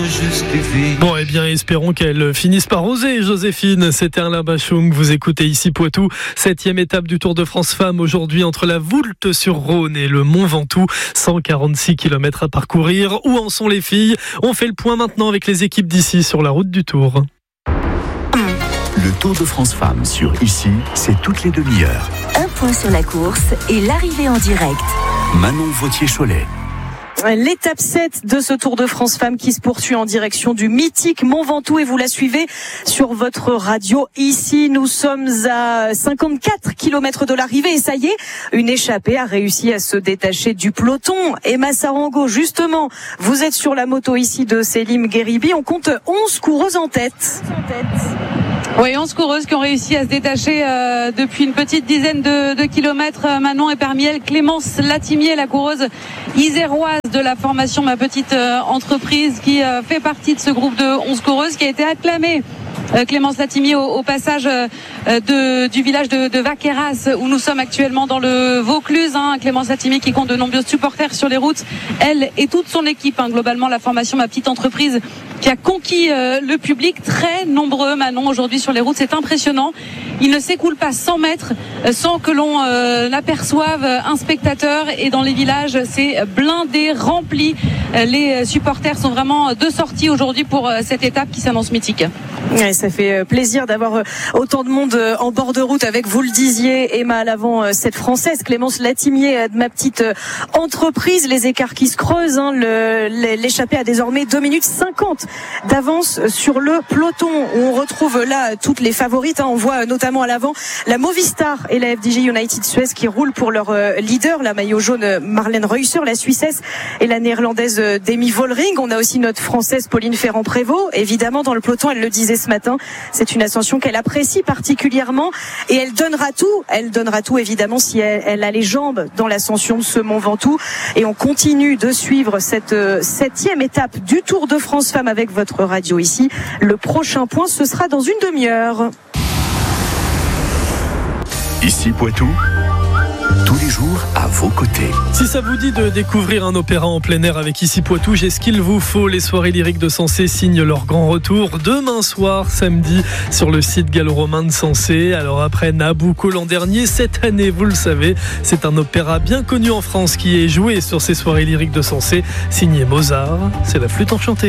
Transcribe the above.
Bon, eh bien, espérons qu'elle finisse par oser, Joséphine. C'était Alain Bachung. Vous écoutez ici Poitou. 7e étape du Tour de France Femmes aujourd'hui entre la Voulte-sur-Rhône et le Mont Ventoux. 146 km à parcourir. Où en sont les filles? On fait le point maintenant avec les équipes d'ici sur la route du Tour. Le Tour de France Femmes sur Ici, c'est toutes les demi-heures. Un point sur la course et l'arrivée en direct. Manon Vautier-Cholet. L'étape 7 de ce Tour de France Femmes qui se poursuit en direction du mythique Mont Ventoux et vous la suivez sur votre radio. Ici, nous sommes à 54 km de l'arrivée et ça y est, une échappée a réussi à se détacher du peloton. Emma Sarango, justement, vous êtes sur la moto ici de Selim Gueribi. On compte 11 coureuses en tête. Oui, 11 coureuses qui ont réussi à se détacher depuis une petite dizaine de kilomètres. Manon, et parmi elles Clémence Latimier, la coureuse iséroise de la formation Ma Petite Entreprise, qui fait partie de ce groupe de 11 coureuses qui a été acclamée. Clémence Latimier au passage du village de Vaqueras où nous sommes actuellement dans le Vaucluse. Clémence Latimier qui compte de nombreux supporters sur les routes. Elle et toute son équipe, globalement la formation Ma Petite Entreprise qui a conquis le public. Très nombreux, Manon, aujourd'hui sur les routes. C'est impressionnant. Il ne s'écoule pas 100 mètres sans que l'on aperçoive un spectateur. Et dans les villages, c'est blindé, rempli. Les supporters sont vraiment de sortie aujourd'hui pour cette étape qui s'annonce mythique. Ouais, ça fait plaisir d'avoir autant de monde en bord de route avec, vous le disiez, Emma à l'avant, cette Française, Clémence Latimier de Ma Petite Entreprise. Les écarts qui se creusent, l'échappée a désormais 2 minutes 50 d'avance sur le peloton. On retrouve là toutes les favorites. On voit notamment à l'avant la Movistar et la FDJ United Suez qui roulent pour leur leader, la maillot jaune Marlène Reusser, la Suissesse et la néerlandaise Demi Vollering. On a aussi notre Française Pauline Ferrand-Prévot. Évidemment, dans le peloton, elle le disait ce matin, c'est une ascension qu'elle apprécie particulièrement et elle donnera tout évidemment si elle a les jambes dans l'ascension de ce Mont Ventoux. Et on continue de suivre cette 7e étape du Tour de France Femmes avec votre radio ici. Le prochain point, ce sera dans une demi-heure. Ici Poitou, tous les jours à vos côtés. Si ça vous dit de découvrir un opéra en plein air avec Ici Poitou, j'ai ce qu'il vous faut. Les soirées lyriques de Sensé signent leur grand retour demain soir, samedi, sur le site gallo-romain de Sensé. Alors après Nabucco l'an dernier, cette année, vous le savez, c'est un opéra bien connu en France qui est joué sur ces soirées lyriques de Sensé, signé Mozart. C'est la Flûte enchantée.